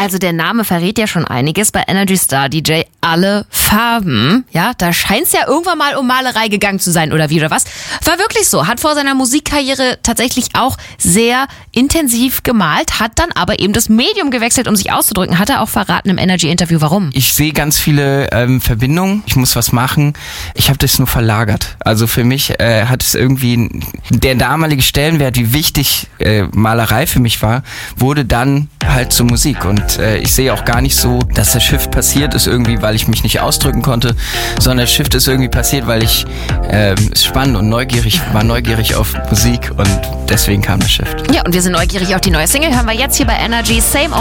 Also der Name verrät ja schon einiges bei Energy Star DJ. Alle Farben. Ja, da scheint es ja irgendwann mal um Malerei gegangen zu sein oder wie oder was. War wirklich so. Hat vor seiner Musikkarriere tatsächlich auch sehr intensiv gemalt, hat dann aber eben das Medium gewechselt, um sich auszudrücken. Hat er auch verraten im Energy-Interview, warum? Ich sehe ganz viele Verbindungen. Ich muss was machen. Ich habe das nur verlagert. Also für mich hat es irgendwie der damalige Stellenwert, wie wichtig Malerei für mich war, wurde dann halt zur Musik. Und ich sehe auch gar nicht so, dass der Shift passiert ist irgendwie, weil ich mich nicht ausdrücken konnte, sondern der Shift ist irgendwie passiert, weil ich spannend und neugierig auf Musik und deswegen kam der Shift. Ja, und wir sind neugierig auf die neue Single. Hören wir jetzt hier bei Energy. Same Old